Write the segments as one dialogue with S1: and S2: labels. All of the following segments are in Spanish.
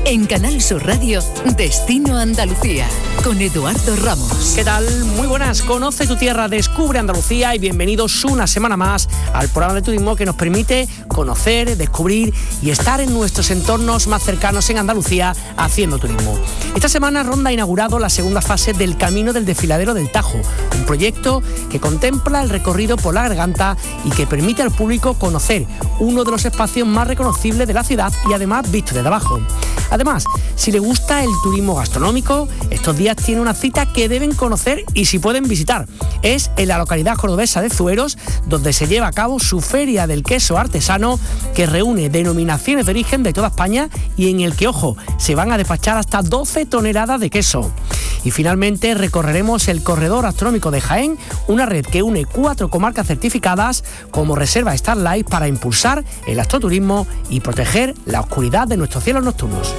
S1: En Canal Sur Radio, Destino Andalucía, con Eduardo Ramos.
S2: ¿Qué tal? Muy buenas. Conoce tu tierra, descubre Andalucía y bienvenidos una semana más al programa de turismo que nos permite conocer, descubrir y estar en nuestros entornos más cercanos en Andalucía haciendo turismo. Esta semana Ronda ha inaugurado la segunda fase del Camino del Desfiladero del Tajo, un proyecto que contempla el recorrido por la garganta y que permite al público conocer uno de los espacios más reconocibles de la ciudad y además visto desde abajo. Además, si le gusta el turismo gastronómico, estos días tiene una cita que deben conocer y si pueden visitar. Es en la localidad cordobesa de Zueros, donde se lleva a cabo su Feria del Queso Artesano, que reúne denominaciones de origen de toda España y en el que, ojo, se van a despachar hasta 12 toneladas de queso. Y finalmente recorreremos el Corredor Astronómico de Jaén, una red que une 4 comarcas certificadas como Reserva Starlight para impulsar el astroturismo y proteger la oscuridad de nuestros cielos nocturnos.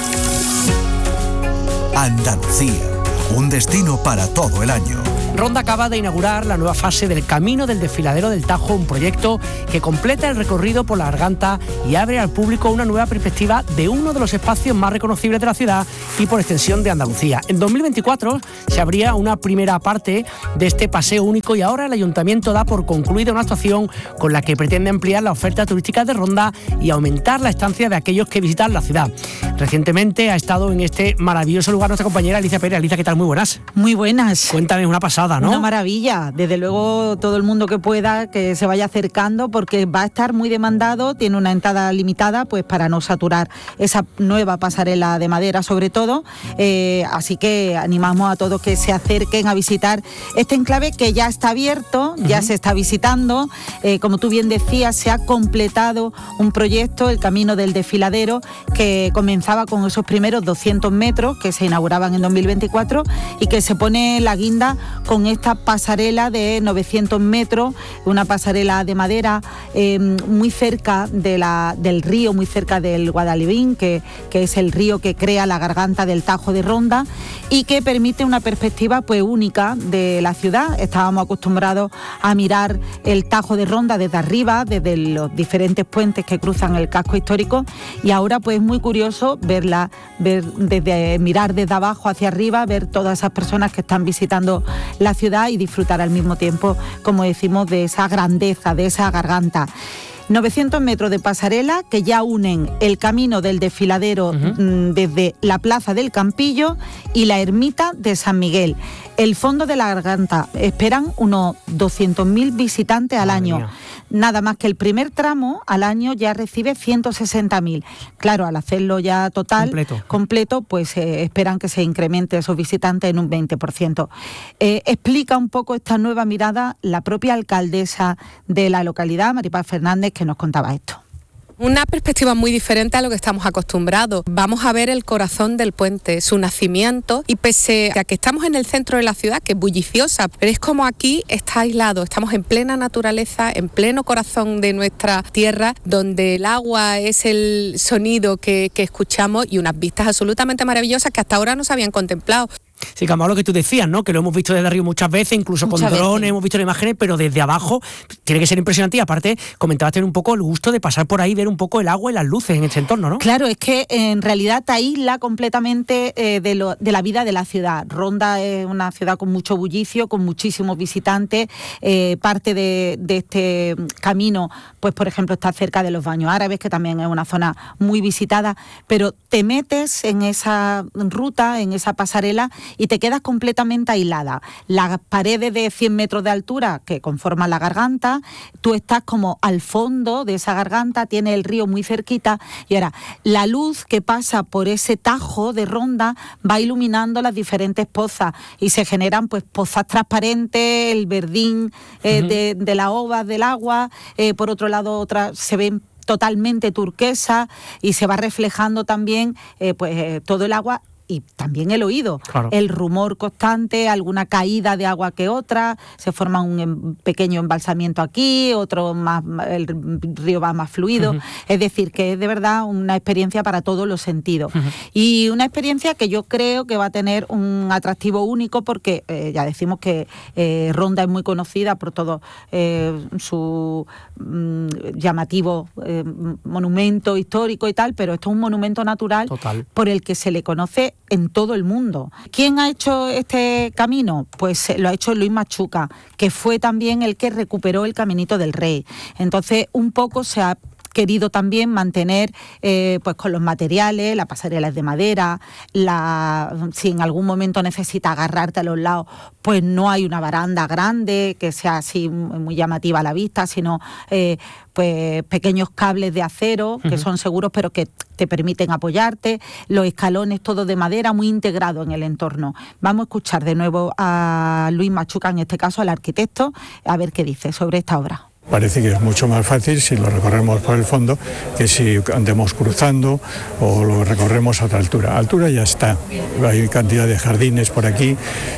S3: Andalucía, un destino para todo el año.
S2: Ronda acaba de inaugurar la nueva fase del Camino del Desfiladero del Tajo, un proyecto que completa el recorrido por la garganta y abre al público una nueva perspectiva de uno de los espacios más reconocibles de la ciudad y por extensión de Andalucía. En 2024 se abría una primera parte de este paseo único y ahora el Ayuntamiento da por concluida una actuación con la que pretende ampliar la oferta turística de Ronda y aumentar la estancia de aquellos que visitan la ciudad. Recientemente ha estado en este maravilloso lugar nuestra compañera Alicia Pérez. Alicia, ¿qué tal? Muy buenas.
S4: Muy buenas.
S2: Cuéntame, una pasada, ¿no?
S4: Una maravilla. Desde luego todo el mundo que pueda que se vaya acercando porque va a estar muy demandado, tiene una entrada limitada pues para no saturar esa nueva pasarela de madera sobre todo, así que animamos a todos que se acerquen a visitar este enclave que ya está abierto, ya se está visitando, como tú bien decías, se ha completado un proyecto, el Camino del Desfiladero, que comenzaba con esos primeros 200 metros que se inauguraban en 2024 y que se pone la guinda con esta pasarela de 900 metros, una pasarela de madera muy cerca del río, muy cerca del Guadalibín, que es el río que crea la garganta del Tajo de Ronda y que permite una perspectiva pues única de la ciudad. Estábamos acostumbrados a mirar el Tajo de Ronda desde arriba, desde los diferentes puentes que cruzan el casco histórico y ahora pues es muy curioso mirar desde abajo hacia arriba, ver todas esas personas que están visitando la ciudad y disfrutar al mismo tiempo, como decimos, de esa grandeza, de esa garganta. 900 metros de pasarela que ya unen el Camino del Desfiladero desde la Plaza del Campillo y la Ermita de San Miguel. El fondo de la garganta esperan unos 200.000 visitantes al año. Mía. Nada más que el primer tramo al año ya recibe 160.000. Claro, al hacerlo ya total, completo pues esperan que se incremente esos visitantes en un 20%. Explica un poco esta nueva mirada la propia alcaldesa de la localidad, Maripaz Fernández, que nos contaba esto.
S5: Una perspectiva muy diferente a lo que estamos acostumbrados. Vamos a ver el corazón del puente, su nacimiento, y pese a que estamos en el centro de la ciudad, que es bulliciosa, pero es como aquí está aislado, estamos en plena naturaleza, en pleno corazón de nuestra tierra, donde el agua es el sonido que escuchamos y unas vistas absolutamente maravillosas que hasta ahora no se habían contemplado.
S2: Sí, Camilo, lo que tú decías, ¿no? Que lo hemos visto desde arriba muchas veces, incluso con drones, hemos visto las imágenes, pero desde abajo tiene que ser impresionante y aparte comentabas tener un poco el gusto de pasar por ahí, ver un poco el agua y las luces en ese entorno, ¿no?
S4: Claro, es que en realidad te aísla completamente de la vida de la ciudad. Ronda es una ciudad con mucho bullicio, con muchísimos visitantes, parte de este camino, pues por ejemplo está cerca de los Baños Árabes, que también es una zona muy visitada, pero te metes en esa ruta, en esa pasarela y te quedas completamente aislada. Las paredes de 100 metros de altura que conforman la garganta, tú estás como al fondo de esa garganta, tiene el río muy cerquita y ahora la luz que pasa por ese Tajo de Ronda va iluminando las diferentes pozas y se generan pues pozas transparentes, el verdín de las ovas del agua, por otro lado otras se ven totalmente turquesa y se va reflejando también todo el agua y también el oído.
S2: Claro.
S4: El rumor constante, alguna caída de agua que otra, se forma un pequeño embalsamiento aquí, otro más, el río va más fluido. Es decir, que es de verdad una experiencia para todos los sentidos. Y una experiencia que yo creo que va a tener un atractivo único porque ya decimos que Ronda es muy conocida por todo su llamativo monumento histórico y tal, pero esto es un monumento natural.
S2: Total.
S4: Por el que se le conoce en todo el mundo. ¿Quién ha hecho este camino? Pues lo ha hecho Luis Machuca, que fue también el que recuperó el Caminito del Rey. Entonces, un poco se ha querido también mantener pues con los materiales, la pasarela es de madera, si en algún momento necesitas agarrarte a los lados, pues no hay una baranda grande que sea así muy llamativa a la vista, sino pues pequeños cables de acero que son seguros pero que te permiten apoyarte, los escalones todos de madera muy integrados en el entorno. Vamos a escuchar de nuevo a Luis Machuca, en este caso al arquitecto, a ver qué dice sobre esta obra.
S6: Parece que es mucho más fácil si lo recorremos por el fondo que si andemos cruzando o lo recorremos a otra altura. Altura ya está, hay cantidad de jardines por aquí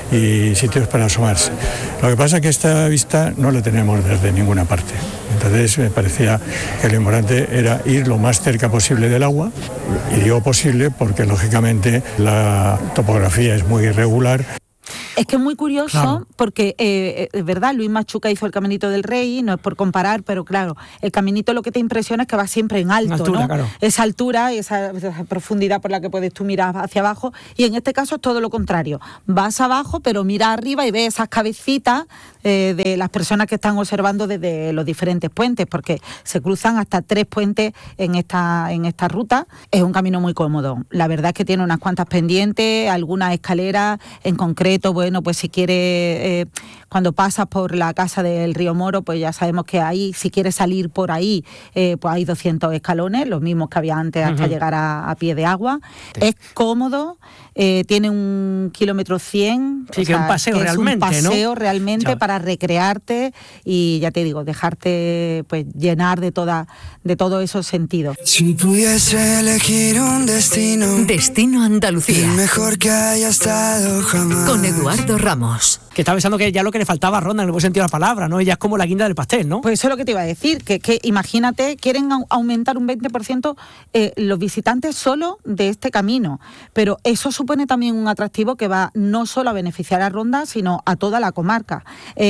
S6: y sitios para asomarse. Lo que pasa es que esta vista no la tenemos desde ninguna parte. Entonces me parecía que lo importante era ir lo más cerca posible del agua, y digo posible porque lógicamente la topografía es muy irregular.
S4: Es que es muy curioso, claro, porque es verdad, Luis Machuca hizo el Caminito del Rey, no es por comparar, pero claro, el caminito lo que te impresiona es que va siempre en alto, altura, ¿no? Claro. Esa altura, esa profundidad por la que puedes tú mirar hacia abajo, y en este caso es todo lo contrario. Vas abajo, pero miras arriba y ves esas cabecitas de las personas que están observando desde los diferentes puentes, porque se cruzan hasta 3 puentes en esta ruta. Es un camino muy cómodo. La verdad es que tiene unas cuantas pendientes, algunas escaleras, en concreto, bueno, pues si quieres, cuando pasas por la casa del Río Moro, pues ya sabemos que ahí, si quieres salir por ahí, pues hay 200 escalones, los mismos que había antes hasta llegar a pie de agua. Sí. Es cómodo, tiene 1,1 kilómetros. Sí,
S2: que es un paseo que realmente,
S4: ¿no? Es un paseo realmente,
S2: claro,
S4: para recrearte y, ya te digo, dejarte pues llenar de todos esos sentidos.
S7: Si pudiese elegir un destino.
S1: Destino Andalucía.
S7: El mejor que haya estado jamás.
S1: Con Eduardo Ramos.
S2: Que estaba pensando que ya lo que le faltaba a Ronda, en el buen sentido de la palabra, ¿no? Ella es como la guinda del pastel, ¿no?
S4: Pues eso es lo que te iba a decir, que imagínate, quieren aumentar un 20% los visitantes solo de este camino, pero eso supone también un atractivo que va no solo a beneficiar a Ronda, sino a toda la comarca.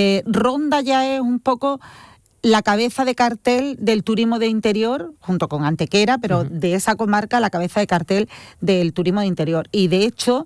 S4: Ronda ya es un poco la cabeza de cartel del turismo de interior, junto con Antequera, pero de esa comarca la cabeza de cartel del turismo de interior. Y de hecho,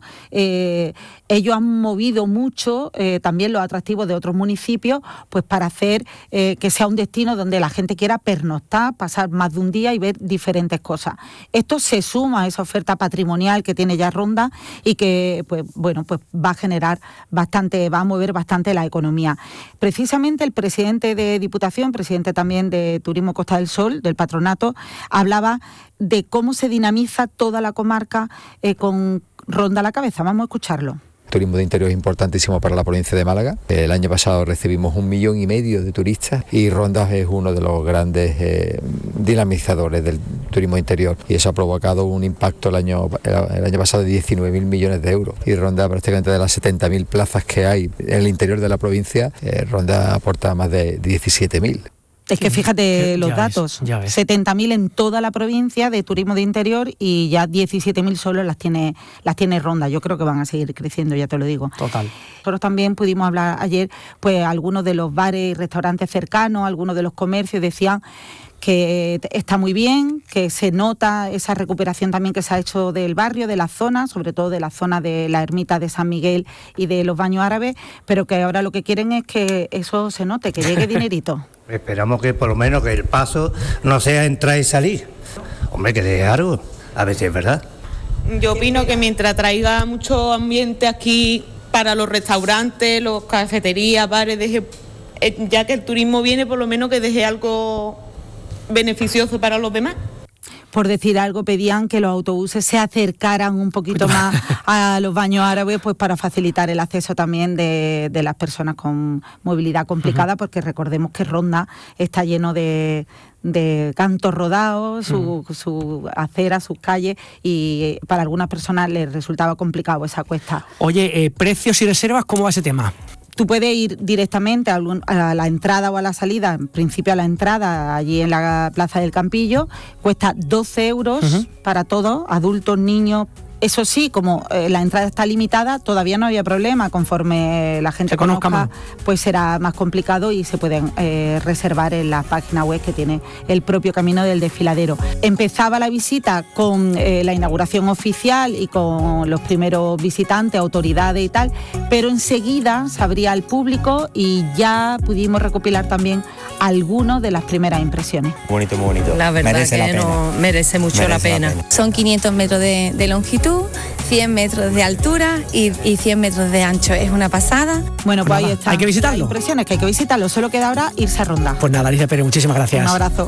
S4: ellos han movido mucho también los atractivos de otros municipios, pues para hacer que sea un destino donde la gente quiera pernoctar, pasar más de un día y ver diferentes cosas. Esto se suma a esa oferta patrimonial que tiene ya Ronda y que, pues bueno, pues va a generar bastante, va a mover bastante la economía. Precisamente el presidente de Diputación, presidente también de Turismo Costa del Sol, del patronato, hablaba de cómo se dinamiza toda la comarca con Ronda a la cabeza. Vamos a escucharlo.
S8: Turismo de interior es importantísimo para la provincia de Málaga. El año pasado recibimos 1,5 millones de turistas y Ronda es uno de los grandes dinamizadores del turismo de interior, y eso ha provocado un impacto el año pasado de 19.000 millones de euros, y Ronda, prácticamente de las 70.000 plazas que hay en el interior de la provincia, Ronda aporta más de 17.000.
S4: Es que fíjate los datos, 70.000 en toda la provincia de turismo de interior y ya 17.000 solo las tiene Ronda. Yo creo que van a seguir creciendo, ya te lo digo.
S2: Total.
S4: Nosotros también pudimos hablar ayer, pues algunos de los bares y restaurantes cercanos, algunos de los comercios decían que está muy bien, que se nota esa recuperación también que se ha hecho del barrio, de la zona, sobre todo de la zona de la ermita de San Miguel y de los baños árabes, pero que ahora lo que quieren es que eso se note, que llegue dinerito.
S9: Esperamos que por lo menos que el paso no sea entrar y salir. Hombre, que deje algo, a ver si es verdad.
S10: Yo opino que mientras traiga mucho ambiente aquí para los restaurantes, los cafeterías, bares, ya que el turismo viene, por lo menos que deje algo beneficioso para los demás.
S4: por decir algo, pedían que los autobuses se acercaran un poquito más a los baños árabes, pues para facilitar el acceso también de las personas con movilidad complicada, porque recordemos que Ronda está lleno de cantos rodados, su acera, sus calles, y para algunas personas les resultaba complicado esa cuesta.
S2: Oye, precios y reservas, ¿cómo va ese tema?
S4: Tú puedes ir directamente a la entrada o a la salida. En principio a la entrada, allí en la Plaza del Campillo, cuesta 12 euros para todos, adultos, niños. Eso sí, como la entrada está limitada, todavía no había problema. Conforme la gente conozca, pues será más complicado y se pueden reservar en la página web que tiene el propio Camino del Desfiladero. Empezaba la visita con la inauguración oficial y con los primeros visitantes, autoridades y tal, pero enseguida se abría al público y ya pudimos recopilar también algunas de las primeras impresiones.
S11: Bonito, muy bonito.
S12: La verdad merece mucho la pena. Son 500 metros de longitud, 100 metros de altura y 100 metros de ancho. Es una pasada.
S4: Bueno, pues ahí está.
S2: Hay que visitarlo.
S4: Hay impresiones que hay que visitarlo. Solo queda ahora irse a Ronda.
S2: Pues nada, Alicia Pérez, muchísimas gracias.
S4: Un abrazo.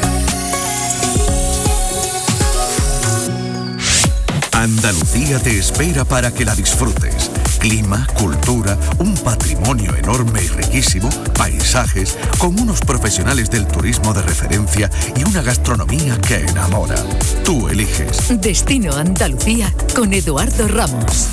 S3: Andalucía te espera para que la disfrutes. Clima, cultura, un patrimonio enorme y riquísimo, paisajes, con unos profesionales del turismo de referencia y una gastronomía que enamora. Tú eliges.
S1: Destino Andalucía con Eduardo Ramos.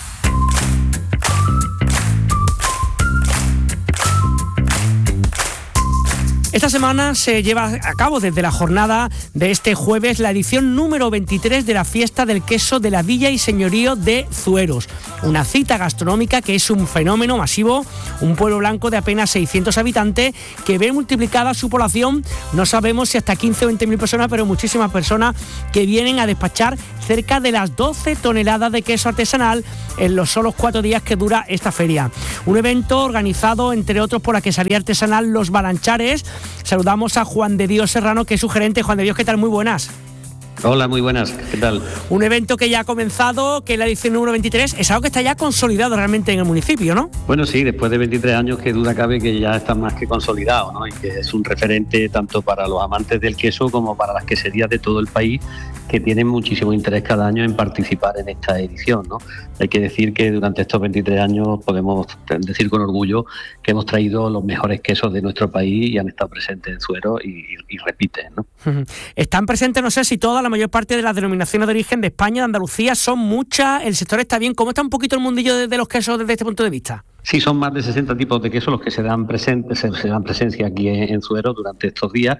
S2: Esta semana se lleva a cabo desde la jornada de este jueves la edición número 23 de la Fiesta del Queso de la Villa y Señorío de Zueros. Una cita gastronómica que es un fenómeno masivo, un pueblo blanco de apenas 600 habitantes que ve multiplicada su población, no sabemos si hasta 15 o 20.000 personas, pero muchísimas personas que vienen a despachar cerca de las 12 toneladas de queso artesanal en los solos 4 días que dura esta feria. Un evento organizado, entre otros, por la quesería artesanal Los Balanchares. Saludamos a Juan de Dios Serrano, que es su gerente. Juan de Dios, ¿qué tal? Muy buenas.
S13: Hola, muy buenas, ¿qué tal?
S2: Un evento que ya ha comenzado, que es la edición número 23, es algo que está ya consolidado realmente en el municipio, ¿no?
S13: Bueno, sí, después de 23 años, que duda cabe que ya está más que consolidado, ¿no? Y que es un referente tanto para los amantes del queso como para las queserías de todo el país, que tienen muchísimo interés cada año en participar en esta edición, ¿no? Hay que decir que durante estos 23 años podemos decir con orgullo que hemos traído los mejores quesos de nuestro país y han estado presentes en Zuero y repiten, ¿no?
S2: Están presentes, no sé si toda la mayor parte de las denominaciones de origen de España, de Andalucía, son muchas, el sector está bien. ¿Cómo está un poquito el mundillo de los quesos desde este punto de vista?
S13: Sí, son más de 60 tipos de quesos los que se dan presencia aquí en Zuero durante estos días.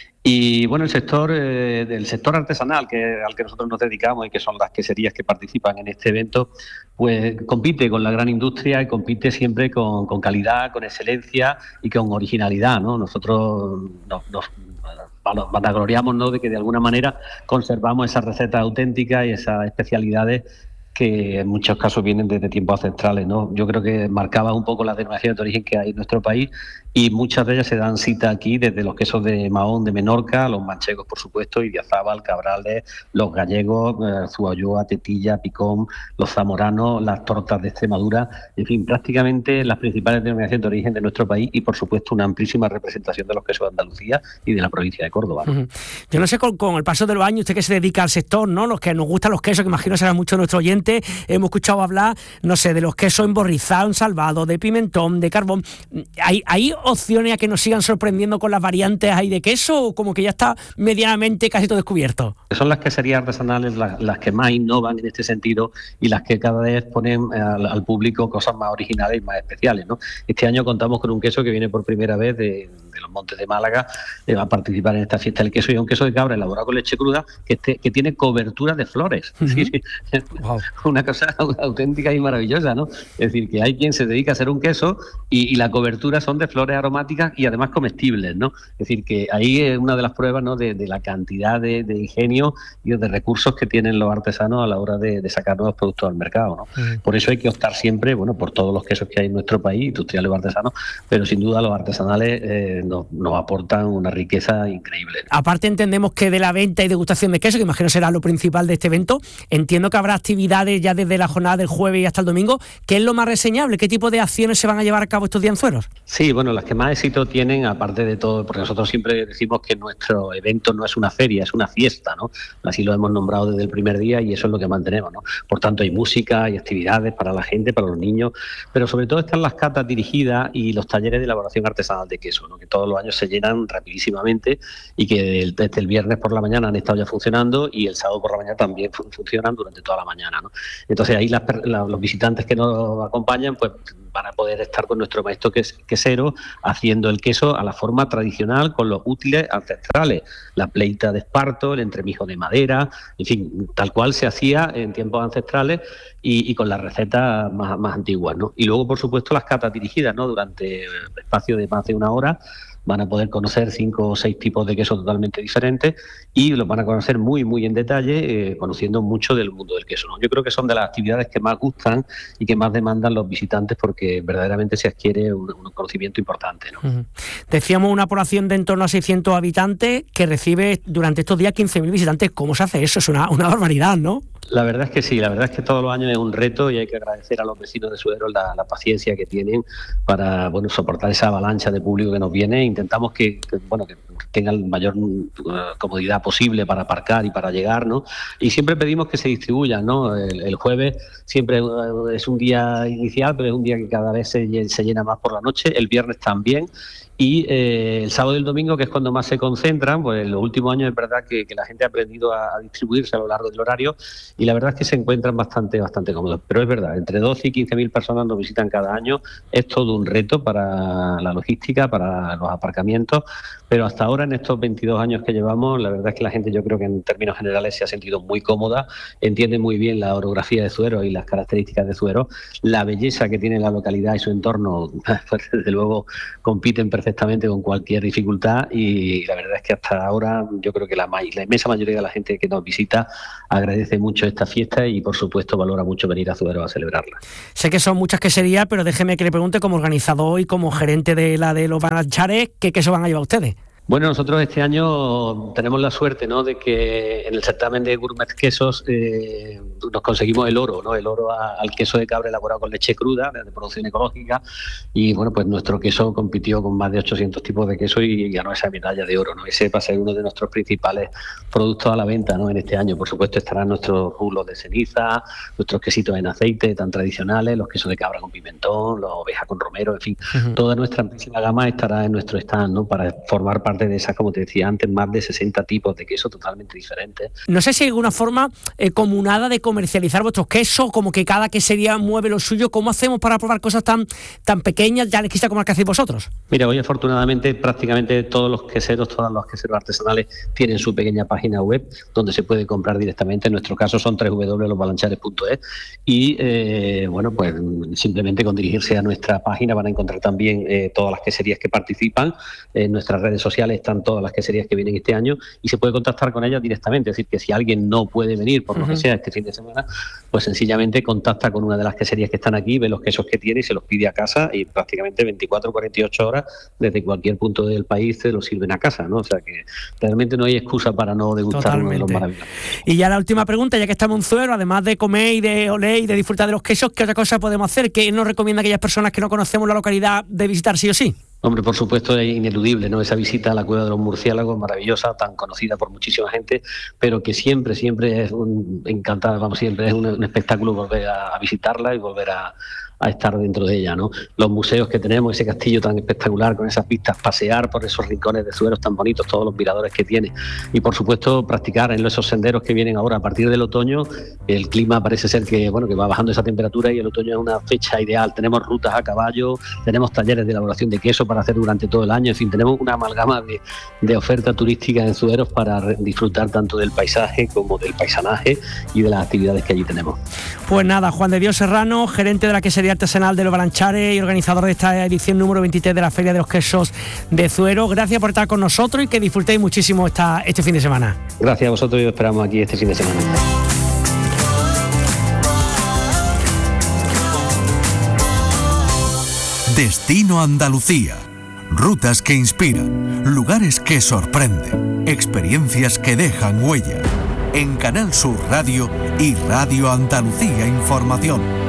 S13: Y bueno, el sector artesanal al que nosotros nos dedicamos y que son las queserías que participan en este evento, pues compite con la gran industria y compite siempre con calidad, con excelencia y con originalidad, ¿no? Nosotros nos vanagloriamos, ¿no?, de que de alguna manera conservamos esas recetas auténticas y esas especialidades que en muchos casos vienen desde tiempos ancestrales, ¿no? Yo creo que marcaba un poco las denominaciones de origen que hay en nuestro país y muchas de ellas se dan cita aquí, desde los quesos de Mahón, de Menorca, los manchegos, por supuesto, Idiazábal, Cabrales, los gallegos, Zualloa, Tetilla, Picón, los zamoranos, las tortas de Extremadura, en fin, prácticamente las principales denominaciones de origen de nuestro país y, por supuesto, una amplísima representación de los quesos de Andalucía y de la provincia de Córdoba, ¿no?
S2: Yo no sé, con el paso de los años, usted que se dedica al sector, ¿no?, los que nos gustan los quesos, que imagino serán muchos nuestros oyentes, hemos escuchado hablar, no sé, de los quesos emborrizados, salvados, de pimentón, de carbón. ¿Hay opciones a que nos sigan sorprendiendo con las variantes ahí de queso o como que ya está medianamente casi todo descubierto?
S13: Son las queserías artesanales las que más innovan en este sentido y las que cada vez ponen al público cosas más originales y más especiales, ¿no? Este año contamos con un queso que viene por primera vez de los Montes de Málaga, va a participar en esta fiesta del queso, y un queso de cabra elaborado con leche cruda que tiene cobertura de flores. Sí. Wow. Una cosa auténtica y maravillosa, ¿no? Es decir, que hay quien se dedica a hacer un queso y la cobertura son de flores aromáticas y además comestibles, ¿no? Es decir, que ahí es una de las pruebas, ¿no?, de la cantidad de ingenio y de recursos que tienen los artesanos a la hora de sacar nuevos productos al mercado, ¿no? Por eso hay que optar siempre, bueno, por todos los quesos que hay en nuestro país, industriales o artesanos, pero sin duda los artesanales nos aportan una riqueza increíble, ¿no?
S2: Aparte, entendemos que de la venta y degustación de queso, que imagino será lo principal de este evento, entiendo que habrá actividades actividades ya desde la jornada del jueves y hasta el domingo. ¿Qué es lo más reseñable? ¿Qué tipo de acciones se van a llevar a cabo estos días en Zueros?
S13: Sí, bueno, las que más éxito tienen, aparte de todo, porque nosotros siempre decimos que nuestro evento no es una feria, es una fiesta, ¿no? Así lo hemos nombrado desde el primer día y eso es lo que mantenemos, ¿no? Por tanto, hay música, hay actividades para la gente, para los niños, pero sobre todo están las catas dirigidas y los talleres de elaboración artesanal de queso, ¿no? Que todos los años se llenan rapidísimamente y que desde el viernes por la mañana han estado ya funcionando y el sábado por la mañana también funcionan durante toda la mañana, ¿no? Entonces ahí los visitantes que nos acompañan pues van a poder estar con nuestro maestro quesero haciendo el queso a la forma tradicional con los útiles ancestrales, la pleita de esparto, el entremijo de madera, en fin, tal cual se hacía en tiempos ancestrales y con las recetas más antiguas, ¿no? Y luego, por supuesto, las catas dirigidas, ¿no? Durante espacio de más de una hora van a poder conocer 5 o 6 tipos de queso totalmente diferentes y los van a conocer muy en detalle, conociendo mucho del mundo del queso, ¿no? Yo creo que son de las actividades que más gustan y que más demandan los visitantes porque verdaderamente se adquiere un conocimiento importante, ¿no?
S2: Uh-huh. Decíamos una población de en torno a 600 habitantes que recibe durante estos días 15.000 visitantes. ¿Cómo se hace eso? Es una barbaridad, ¿no?
S13: La verdad es que sí, la verdad es que todos los años es un reto y hay que agradecer a los vecinos de Zueros la paciencia que tienen para soportar esa avalancha de público que nos viene. Intentamos que tengan mayor comodidad posible para aparcar y para llegar, ¿no? Y siempre pedimos que se distribuyan, ¿no? El jueves siempre es un día inicial, pero es un día que cada vez se llena más por la noche, el viernes también. Y el sábado y el domingo, que es cuando más se concentran, pues en los últimos años es verdad que la gente ha aprendido a distribuirse a lo largo del horario y la verdad es que se encuentran bastante cómodos. Pero es verdad, entre 12 y 15.000 personas nos visitan cada año, es todo un reto para la logística, para los aparcamientos, pero hasta ahora en estos 22 años que llevamos, la verdad es que la gente, yo creo que en términos generales se ha sentido muy cómoda, entiende muy bien la orografía de Zueros y las características de Zueros, la belleza que tiene la localidad y su entorno, pues desde luego compiten perfectamente con cualquier dificultad y la verdad es que hasta ahora yo creo que la inmensa mayoría de la gente que nos visita agradece mucho esta fiesta y por supuesto valora mucho venir a Zueros a celebrarla.
S2: Sé que son muchas queserías, pero déjeme que le pregunte como organizador y como gerente de los Balanchares, ¿qué queso van a llevar ustedes?
S13: Bueno, nosotros este año tenemos la suerte, ¿no?, de que en el certamen de Gourmet Quesos nos conseguimos el oro, ¿no?, el oro al queso de cabra elaborado con leche cruda de producción ecológica y bueno, pues nuestro queso compitió con más de 800 tipos de queso y ganó esa medalla de oro, ¿no? Ese va a ser uno de nuestros principales productos a la venta, ¿no?, en este año. Por supuesto estarán nuestros rulos de ceniza, nuestros quesitos en aceite tan tradicionales, los quesos de cabra con pimentón, los oveja con romero, en fin, toda nuestra amplísima gama estará en nuestro stand, ¿no?, para formar parte de esas, como te decía antes, más de 60 tipos de queso totalmente diferentes.
S2: No sé si hay alguna forma comunada de comercializar vuestros quesos, como que cada quesería mueve lo suyo. ¿Cómo hacemos para probar cosas tan pequeñas, ya quizá como las que hacéis vosotros?
S13: Mira, hoy afortunadamente prácticamente todos los queseros artesanales tienen su pequeña página web donde se puede comprar directamente. En nuestro caso son www.losbalanchares.es y bueno, pues simplemente con dirigirse a nuestra página van a encontrar también todas las queserías que participan. En nuestras redes sociales están todas las queserías que vienen este año y se puede contactar con ellas directamente. Es decir, que si alguien no puede venir por lo que sea este fin de semana, pues sencillamente contacta con una de las queserías que están aquí, ve los quesos que tiene y se los pide a casa y prácticamente 24 o 48 horas desde cualquier punto del país se los sirven a casa, ¿no? O sea que realmente no hay excusa para no degustar los maravillosos.
S2: Y ya la última pregunta, ya que estamos en Zueros, además de comer y de oler y de disfrutar de los quesos, ¿qué otra cosa podemos hacer? ¿Qué nos recomienda a aquellas personas que no conocemos la localidad de visitar sí o sí?
S13: Hombre, por supuesto es ineludible, ¿no?, esa visita a la Cueva de los Murciélagos, maravillosa, tan conocida por muchísima gente, pero que siempre es encantada, siempre es un espectáculo volver a visitarla y volver a estar dentro de ella, ¿no? Los museos que tenemos, ese castillo tan espectacular con esas vistas, pasear por esos rincones de Zueros tan bonitos, todos los miradores que tiene y por supuesto practicar en esos senderos que vienen ahora a partir del otoño. El clima parece ser que va bajando esa temperatura y el otoño es una fecha ideal. Tenemos rutas a caballo, tenemos talleres de elaboración de queso para hacer durante todo el año, en fin, tenemos una amalgama de oferta turística en Zueros para disfrutar tanto del paisaje como del paisanaje y de las actividades que allí tenemos.
S2: Pues nada, Juan de Dios Serrano, gerente de la quesería artesanal de los Balanchares y organizador de esta edición número 23 de la Feria de los Quesos de Zueros. Gracias por estar con nosotros y que disfrutéis muchísimo este fin de semana.
S13: Gracias a vosotros y os esperamos aquí este fin de semana.
S3: Destino Andalucía. Rutas que inspiran, lugares que sorprenden, experiencias que dejan huella. en Canal Sur Radio y Radio Andalucía Información.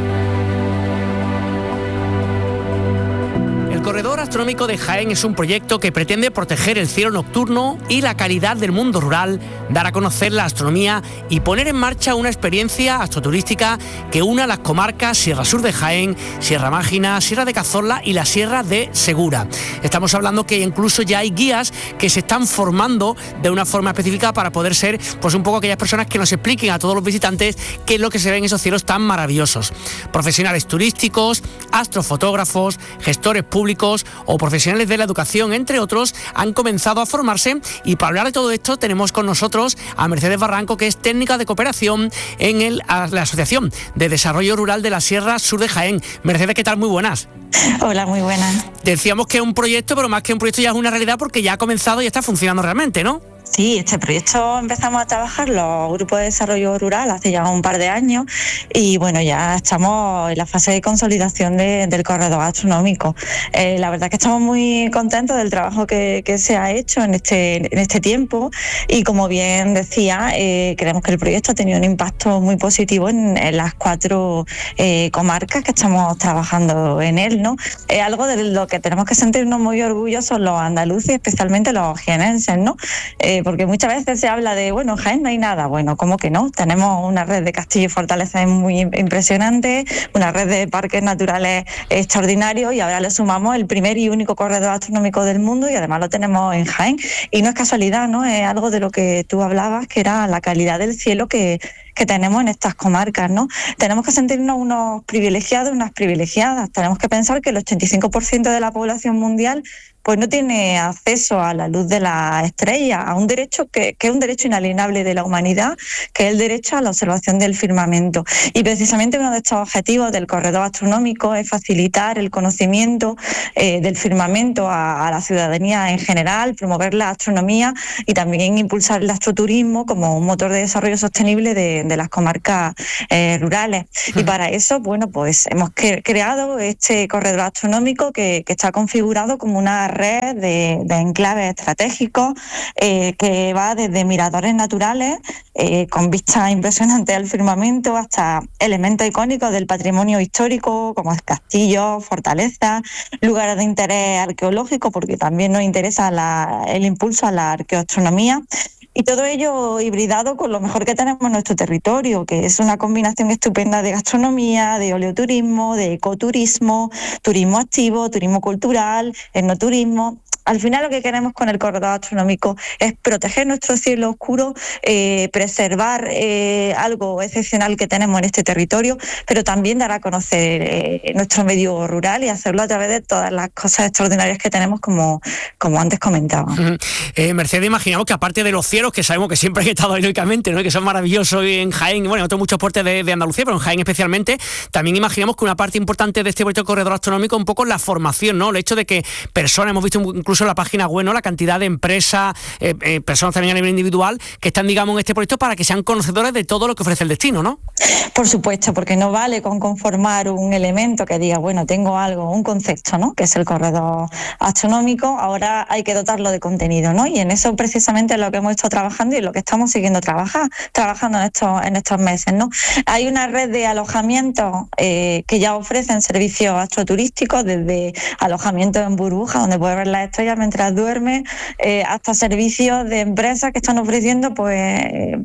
S2: El Corredor Astronómico de Jaén es un proyecto que pretende proteger el cielo nocturno y la calidad del mundo rural, dar a conocer la astronomía y poner en marcha una experiencia astroturística que una las comarcas Sierra Sur de Jaén, Sierra Mágina, Sierra de Cazorla y la Sierra de Segura. Estamos hablando que incluso ya hay guías que se están formando de una forma específica para poder ser pues un poco aquellas personas que nos expliquen a todos los visitantes qué es lo que se ve en esos cielos tan maravillosos. Profesionales turísticos, astrofotógrafos, gestores públicos o profesionales de la educación, entre otros, han comenzado a formarse, y para hablar de todo esto tenemos con nosotros a Mercedes Barranco, que es técnica de cooperación en la Asociación de Desarrollo Rural de la Sierra Sur de Jaén. Mercedes, ¿qué tal? Muy buenas.
S11: Hola, muy buenas.
S2: Decíamos que es un proyecto, pero más que un proyecto ya es una realidad porque ya ha comenzado y está funcionando realmente, ¿no?
S11: Sí, este proyecto empezamos a trabajar los grupos de desarrollo rural hace ya un par de años y bueno, ya estamos en la fase de consolidación del corredor astronómico. La verdad es que estamos muy contentos del trabajo que se ha hecho en este tiempo y como bien decía, creemos que el proyecto ha tenido un impacto muy positivo en las 4 comarcas que estamos trabajando en él, ¿no? Es algo de lo que tenemos que sentirnos muy orgullosos los andaluces, especialmente los jienenses, ¿no? Porque muchas veces se habla de, bueno, en Jaén no hay nada. Bueno, ¿cómo que no? Tenemos una red de castillos y fortalezas muy impresionante, una red de parques naturales extraordinarios y ahora le sumamos el primer y único corredor astronómico del mundo y además lo tenemos en Jaén. Y no es casualidad, ¿no? Es algo de lo que tú hablabas, que era la calidad del cielo que tenemos en estas comarcas, ¿no? Tenemos que sentirnos unos privilegiados, unas privilegiadas. Tenemos que pensar que el 85% de la población mundial pues no tiene acceso a la luz de la estrella, a un derecho que es un derecho inalienable de la humanidad, que es el derecho a la observación del firmamento. Y precisamente uno de estos objetivos del corredor astronómico es facilitar el conocimiento del firmamento a la ciudadanía en general, promover la astronomía y también impulsar el astroturismo como un motor de desarrollo sostenible de las comarcas rurales. Y para eso, bueno, pues hemos creado este corredor astronómico que está configurado como una red de enclaves estratégicos que va desde miradores naturales con vistas impresionantes al firmamento hasta elementos icónicos del patrimonio histórico como castillos, fortalezas, lugares de interés arqueológico, porque también nos interesa el impulso a la arqueoastronomía. Y todo ello hibridado con lo mejor que tenemos en nuestro territorio, que es una combinación estupenda de gastronomía, de oleoturismo, de ecoturismo, turismo activo, turismo cultural, etnoturismo. Al final lo que queremos con el corredor astronómico es proteger nuestro cielo oscuro, preservar algo excepcional que tenemos en este territorio, pero también dar a conocer nuestro medio rural y hacerlo a través de todas las cosas extraordinarias que tenemos, como antes comentaba.
S2: Mercedes, imaginamos que aparte de los cielos, que sabemos que siempre han estado heroicamente, ¿no?, que son maravillosos en Jaén, bueno, en otros muchos puertos de Andalucía, pero en Jaén especialmente, también imaginamos que una parte importante de este proyecto corredor astronómico un poco la formación, ¿no? El hecho de que personas, hemos visto incluso en la página web, ¿no?, la cantidad de empresas, personas también a nivel individual, que están, digamos, en este proyecto para que sean conocedores de todo lo que ofrece el destino, ¿no?
S11: Por supuesto, porque no vale con conformar un elemento que diga, bueno, tengo algo, un concepto, ¿no?, que es el corredor astronómico, ahora hay que dotarlo de contenido, ¿no? Y en eso precisamente es lo que hemos estado trabajando y lo que estamos siguiendo trabajando en estos meses, ¿no? Hay una red de alojamientos que ya ofrecen servicios astroturísticos, desde alojamientos en burbuja, donde puedes ver las estrellas mientras duerme, hasta servicios de empresas que están ofreciendo pues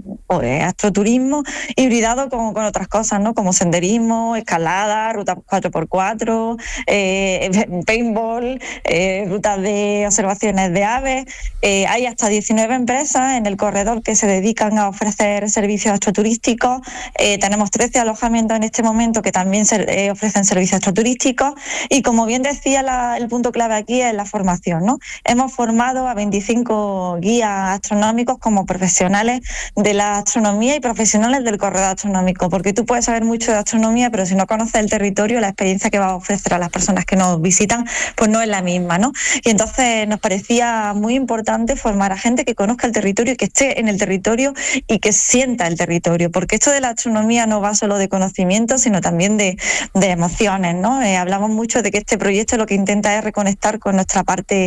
S11: astroturismo hibridado con otras cosas, ¿no?, como senderismo, escalada, rutas 4x4, paintball, rutas de observaciones de aves. Hay hasta 19 empresas en el corredor que se dedican a ofrecer servicios astroturísticos. Tenemos 13 alojamientos en este momento que también ofrecen servicios astroturísticos y, como bien decía, el punto clave aquí es la formación, ¿no? Hemos formado a 25 guías astronómicos como profesionales de la astronomía y profesionales del corredor astronómico, porque tú puedes saber mucho de astronomía, pero si no conoces el territorio, la experiencia que va a ofrecer a las personas que nos visitan, pues no es la misma, ¿no? Y entonces nos parecía muy importante formar a gente que conozca el territorio y que esté en el territorio y que sienta el territorio, porque esto de la astronomía no va solo de conocimiento, sino también de emociones, ¿no? Hablamos mucho de que este proyecto lo que intenta es reconectar con nuestra parte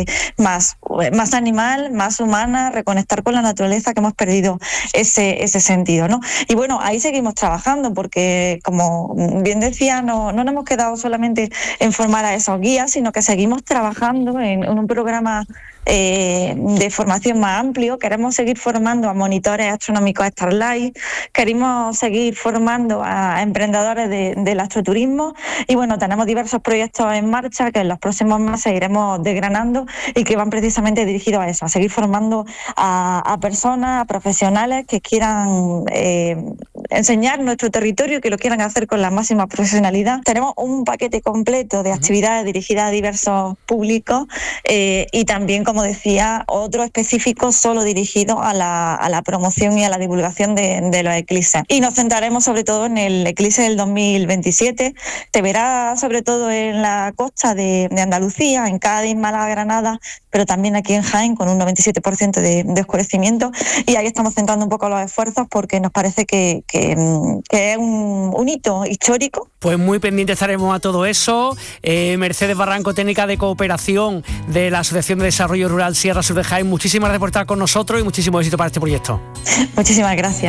S11: más animal, más humana, reconectar con la naturaleza, que hemos perdido ese sentido, ¿no? Y bueno, ahí seguimos trabajando porque, como bien decía, no nos hemos quedado solamente en formar a esos guías, sino que seguimos trabajando en un programa de formación más amplio. Queremos seguir formando a monitores astronómicos Starlight, queremos seguir formando a emprendedores del astroturismo y bueno, tenemos diversos proyectos en marcha que en los próximos meses iremos desgranando y que van precisamente dirigidos a eso, a seguir formando a personas, a profesionales que quieran enseñar nuestro territorio y que lo quieran hacer con la máxima profesionalidad. Tenemos un paquete completo de actividades dirigidas a diversos públicos y también, como decía, otro específico solo dirigido a la promoción y a la divulgación de los eclipses. Y nos centraremos sobre todo en el eclipse del 2027. Se verá sobre todo en la costa de Andalucía, en Cádiz, Málaga, Granada, pero también aquí en Jaén con un 97% de oscurecimiento. Y ahí estamos centrando un poco los esfuerzos porque nos parece que es un hito histórico.
S2: Pues muy pendiente estaremos a todo eso. Mercedes Barranco, técnica de cooperación de la Asociación de Desarrollo Rural Sierra Sur de Jaén, muchísimas gracias por estar con nosotros y muchísimo éxito para este proyecto.
S11: Muchísimas gracias.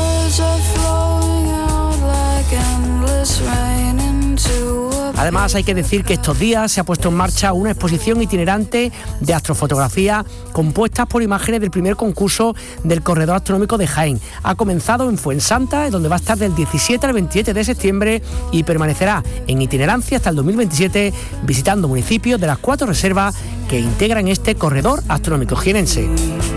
S2: Además, hay que decir que estos días se ha puesto en marcha una exposición itinerante de astrofotografía compuesta por imágenes del primer concurso del Corredor Astronómico de Jaén. Ha comenzado en Fuensanta, donde va a estar del 17 al 27 de septiembre y permanecerá en itinerancia hasta el 2027, visitando municipios de las 4 reservas que integran este Corredor Astronómico jienense.